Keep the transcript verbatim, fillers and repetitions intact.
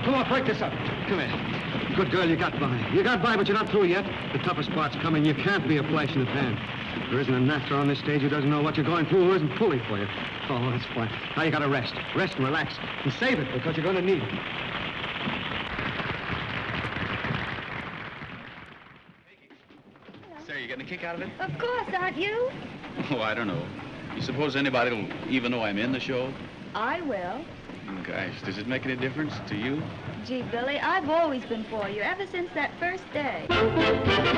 Come on, break this up. Come here. Good girl, you got by. You got by, but you're not through yet. The toughest part's coming. You can't be a flash in the pan. There isn't an actor on this stage who doesn't know what you're going through, who isn't pulling for you. Oh, that's fine. Now you gotta rest. Rest and relax. And save it, because you're gonna need it. Say, you getting a kick out of it? Of course, aren't you? Oh, I don't know. You suppose anybody will even know I'm in the show? I will. Oh, gosh, does it make any difference to you? Gee, Billy, I've always been for you, ever since that first day.